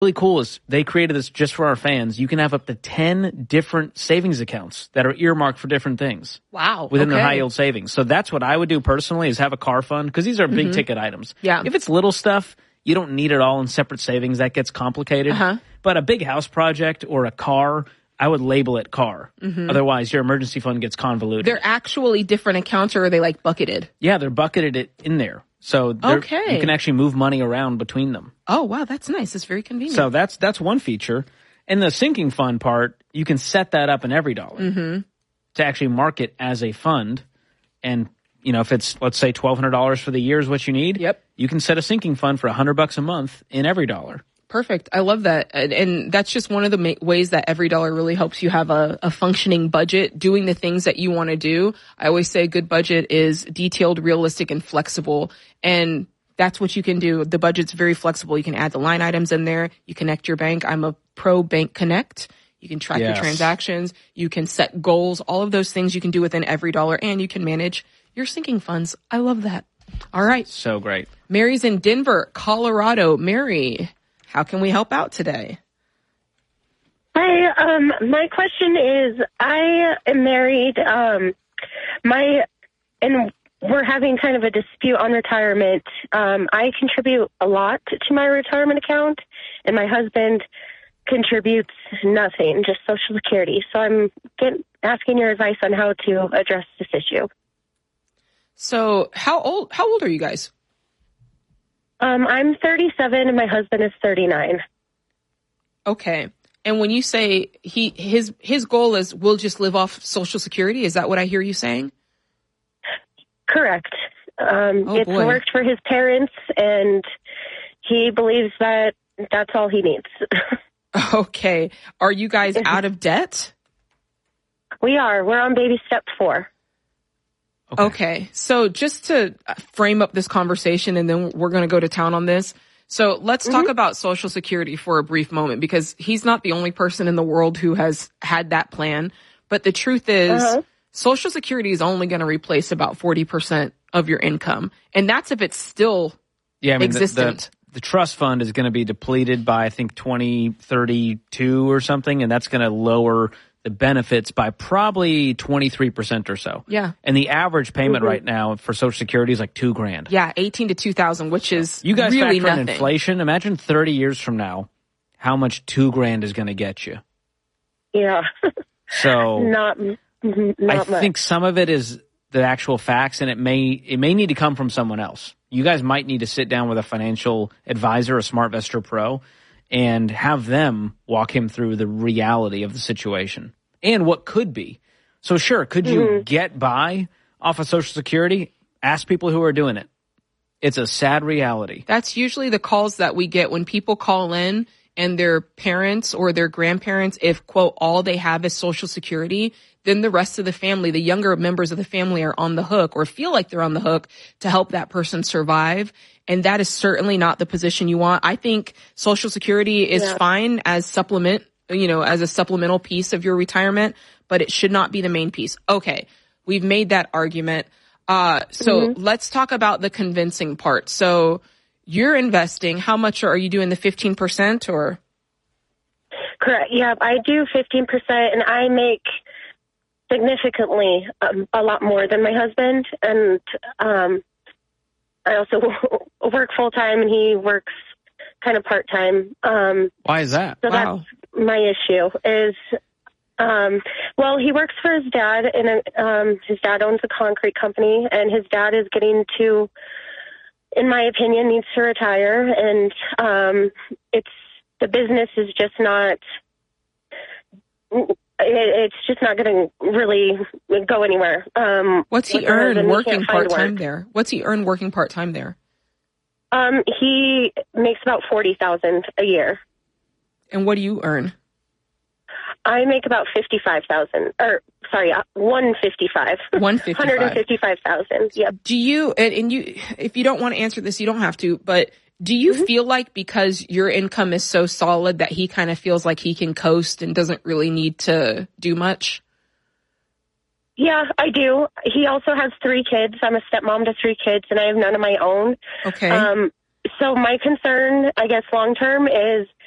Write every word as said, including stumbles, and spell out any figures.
Really cool is they created this just for our fans. You can have up to ten different savings accounts that are earmarked for different things. Wow. Within okay. their high yield savings. So that's what I would do personally is have a car fund because these are big mm-hmm. ticket items. Yeah. If it's little stuff, you don't need it all in separate savings. That gets complicated. Uh-huh. But a big house project or a car, I would label it car. Mm-hmm. Otherwise, your emergency fund gets convoluted. They're actually different accounts, or are they like bucketed? Yeah, they're bucketed it in there. So okay. you can actually move money around between them. Oh, wow. That's nice. It's very convenient. So that's that's one feature. And the sinking fund part, you can set that up in EveryDollar mm-hmm. to actually mark it as a fund. And, you know, if it's, let's say, twelve hundred dollars for the year is what you need, yep. you can set a sinking fund for one hundred bucks a month in EveryDollar. Perfect. I love that. And, and that's just one of the ma- ways that EveryDollar really helps you have a, a functioning budget, doing the things that you want to do. I always say a good budget is detailed, realistic, and flexible. And that's what you can do. The budget's very flexible. You can add the line items in there. You connect your bank. I'm a pro Bank Connect. You can track yes. your transactions. You can set goals. All of those things you can do within EveryDollar, and you can manage your sinking funds. I love that. All right. So great. Mary's in Denver, Colorado. Mary, how can we help out today? Hi, um, my question is, I am married, um, my, and we're having kind of a dispute on retirement. Um, I contribute a lot to my retirement account, and my husband contributes nothing, just Social Security. So I'm get, asking your advice on how to address this issue. So how old, how old are you guys? Um, I'm thirty-seven and my husband is thirty-nine. Okay. And when you say he, his, his goal is we'll just live off Social Security, is that what I hear you saying? Correct. Um, oh, it's boy. worked for his parents and he believes that that's all he needs. Okay. Are you guys out of debt? We are. We're on baby step four. Okay. okay. So just to frame up this conversation, and then we're going to go to town on this. So let's mm-hmm. talk about Social Security for a brief moment, because he's not the only person in the world who has had that plan. But the truth is, uh-huh. Social Security is only going to replace about forty percent of your income. And that's if it's still yeah, I mean, existent. The, the, the trust fund is going to be depleted by, I think, twenty thirty-two or something, and that's going to lower the benefits by probably twenty-three percent or so. Yeah. And the average payment mm-hmm. right now for Social Security is like two grand. Yeah, eighteen to two thousand, which is you guys really factor nothing. in inflation. Imagine thirty years from now, how much two grand is going to get you. Yeah. So not, not I much. think some of it is the actual facts, and it may it may need to come from someone else. You guys might need to sit down with a financial advisor, a SmartVestor Pro, and have them walk him through the reality of the situation and what could be. So sure, could you mm-hmm. get by off of Social Security? Ask people who are doing it. It's a sad reality. That's usually the calls that we get when people call in and their parents or their grandparents, if, quote, all they have is Social Security, then the rest of the family, the younger members of the family, are on the hook or feel like they're on the hook to help that person survive. And that is certainly not the position you want. I think Social Security is yeah. fine as supplement, you know, as a supplemental piece of your retirement, but it should not be the main piece. Okay, we've made that argument. Uh, so mm-hmm. let's talk about the convincing part. So you're investing. How much are you doing, the fifteen percent or? Correct. Yeah, I do fifteen percent, and I make significantly um, a lot more than my husband. And um, I also work full time, and he works kind of part time. Um, Why is that? So wow. that's my issue. Is um, well, he works for his dad, and um, his dad owns a concrete company, and his dad is getting to, in my opinion, needs to retire, and um, it's the business is just not. It, it's just not going to really go anywhere. Um, What's he earn working part time there? What's he earn working part time there? Um, he makes about forty thousand a year. And what do you earn? I make about fifty-five thousand, or sorry, one fifty-five. One fifty-five. One hundred fifty-five thousand. Yep. Do you, and, and you, if you don't want to answer this, you don't have to, but do you mm-hmm. feel like because your income is so solid that he kind of feels like he can coast and doesn't really need to do much? Yeah, I do. He also has three kids. I'm a stepmom to three kids, and I have none of my own. Okay. Um, so my concern, I guess, long term is